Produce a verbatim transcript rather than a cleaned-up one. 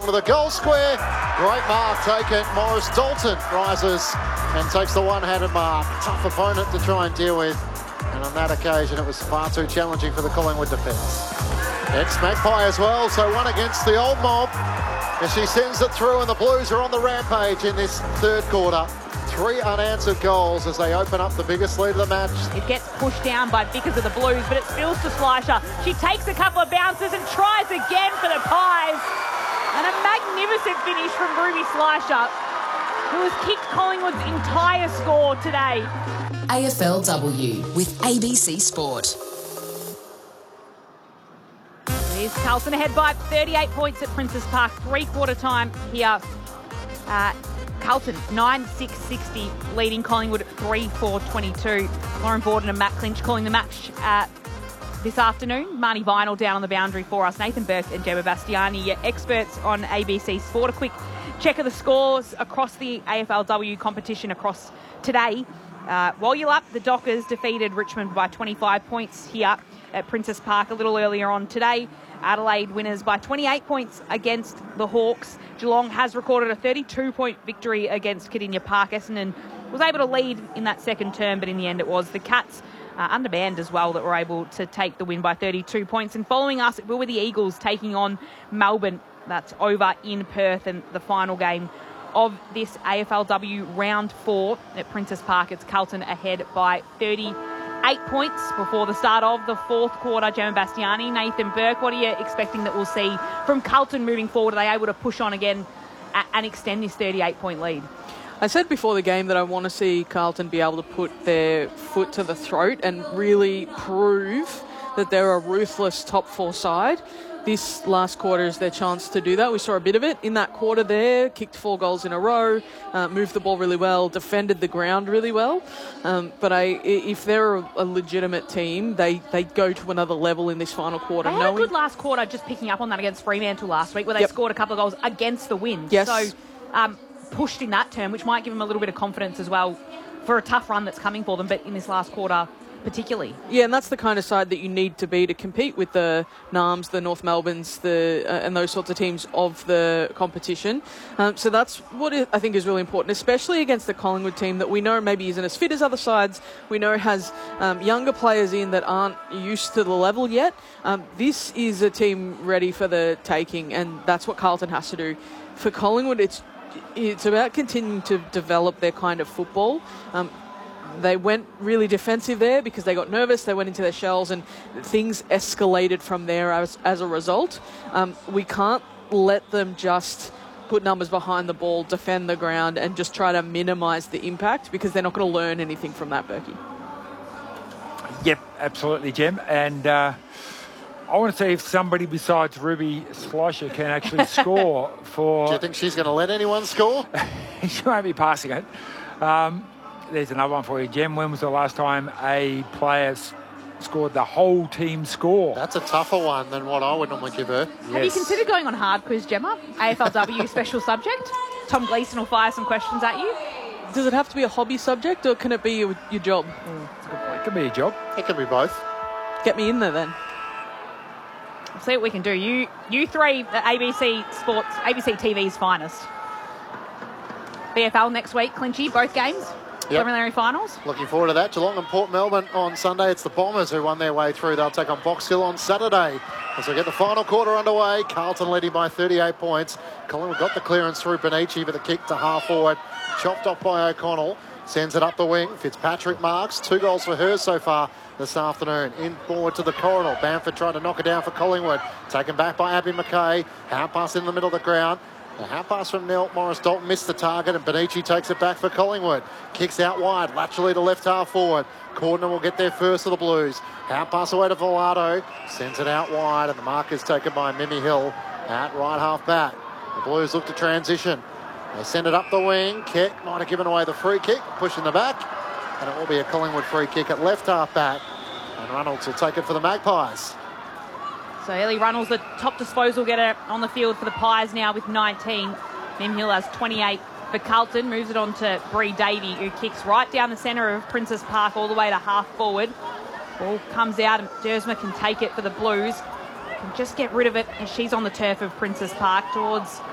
to the goal square. Great mark taken. Morris Dalton rises and takes the one-handed mark. Tough opponent to try and deal with. And on that occasion, it was far too challenging for the Collingwood defence. Ex-Magpie as well, so one against the old mob. As she sends it through, and the Blues are on the rampage in this third quarter. Three unanswered goals as they open up the biggest lead of the match. It gets pushed down by Vickers of the Blues, but it spills to Slicer. She takes a couple of bounces and tries again for the Pies. And a magnificent finish from Ruby Slicer, who has kicked Collingwood's entire score today. A F L W with A B C Sport. Here's Carlton ahead by thirty-eight points at Princes Park. Three-quarter time here. Uh, Carlton, nine six sixty, leading Collingwood at three four twenty-two. Lauren Borden and Matt Clinch calling the match uh, this afternoon. Marnie Vinyl down on the boundary for us. Nathan Burke and Gemma Bastiani, your experts on A B C Sport. A quick check of the scores across the A F L W competition across today. Uh, Wallulap, the Dockers defeated Richmond by twenty-five points here at Princes Park a little earlier on today. Adelaide winners by twenty-eight points against the Hawks. Geelong has recorded a thirty-two point victory against Cardinia Park. Essendon was able to lead in that second term, but in the end it was the Cats, uh, undermanned as well, that were able to take the win by thirty-two points. And following us, it will be the Eagles taking on Melbourne. That's over in Perth, and the final game of this A F L W round four at Princes Park. It's Carlton ahead by thirty-eight points before the start of the fourth quarter. Gemma Bastiani, Nathan Burke, what are you expecting that we'll see from Carlton moving forward? Are they able to push on again and extend this thirty-eight point lead? I said before the game that I want to see Carlton be able to put their foot to the throat and really prove that they're a ruthless top four side. This last quarter is their chance to do that. We saw a bit of it in that quarter there, kicked four goals in a row, uh, moved the ball really well, defended the ground really well. Um, but I, if they're a legitimate team, they, they go to another level in this final quarter. They had knowing... a good last quarter, just picking up on that against Fremantle last week, where they yep. scored a couple of goals against the wind. Yes. So um, pushed in that term, which might give them a little bit of confidence as well for a tough run that's coming for them, but in this last quarter particularly. Yeah, and that's the kind of side that you need to be to compete with the Narms, the North Melbournes, the uh, and those sorts of teams of the competition. Um, so that's what I think is really important, especially against the Collingwood team that we know maybe isn't as fit as other sides. We know has um, younger players in that aren't used to the level yet. Um, this is a team ready for the taking, and that's what Carlton has to do. For Collingwood, it's it's about continuing to develop their kind of football. Um, They went really defensive there because they got nervous. They went into their shells and things escalated from there as, as a result. Um, we can't let them just put numbers behind the ball, defend the ground, and just try to minimise the impact, because they're not going to learn anything from that, Berkey. Yep, absolutely, Jem. And uh, I want to see if somebody besides Ruby Slicer can actually score for... Do you think she's going to let anyone score? She won't be passing it. Um, There's another one for you, Jem. When was the last time a player s- scored the whole team score? That's a tougher one than what I would normally give her. Yes. Have you considered going on hard quiz, Gemma? A F L W special subject? Tom Gleeson will fire some questions at you. Does it have to be a hobby subject, or can it be your, your job? Mm, it's a good point. It could be a job. It could be both. Get me in there then. We'll see what we can do. You, you three, the A B C Sports, A B C T V's finest. B F L next week, Clinchy, both games. Yep. Preliminary finals. Looking forward to that. Geelong and Port Melbourne on Sunday. It's the Bombers who won their way through. They'll take on Box Hill on Saturday. As we get the final quarter underway, Carlton leading by thirty-eight points. Collingwood got the clearance through Benici, but the kick to half forward. Chopped off by O'Connell. Sends it up the wing. Fitzpatrick marks. Two goals for her so far this afternoon. In forward to the corridor. Bamford trying to knock it down for Collingwood. Taken back by Abby McKay. Hand pass in the middle of the ground. The hand pass from Nell. Morris Dalton missed the target, and Benici takes it back for Collingwood. Kicks out wide, laterally to left half forward. Cordner will get there first of the Blues. Hand pass away to Villado. Sends it out wide, and the mark is taken by Mimi Hill at right half back. The Blues look to transition. They send it up the wing. Keck might have given away the free kick, pushing the back. And it will be a Collingwood free kick at left half back. And Reynolds will take it for the Magpies. So Ellie Runnels, the top disposal getter on the field for the Pies now with nineteen. Mim Hill has twenty-eight for Carlton. Moves it on to Bree Davey, who kicks right down the centre of Princes Park all the way to half forward. Ball comes out and Dersma can take it for the Blues. Can just get rid of it as she's on the turf of Princes Park towards